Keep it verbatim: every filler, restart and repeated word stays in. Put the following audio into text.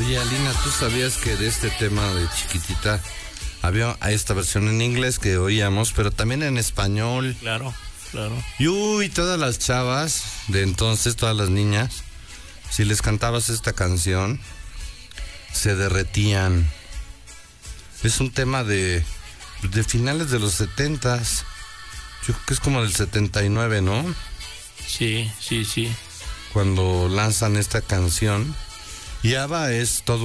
Oye, Alina, ¿tú sabías que de este tema de Chiquitita había esta versión en inglés que oíamos, pero también en español? Claro, claro. Y uy, todas las chavas de entonces, todas las niñas, si les cantabas esta canción, se derretían. Es un tema de, de finales de los setentas. Yo creo que es como del setenta y nueve, ¿no? Sí, sí, sí. Cuando lanzan esta canción. Y ABBA es todo